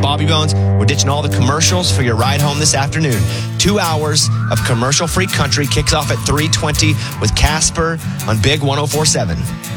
Bobby Bones. We're ditching all the commercials for your ride home this afternoon. 2 hours of commercial-free country kicks off at 3:20 with Casper on Big 104.7.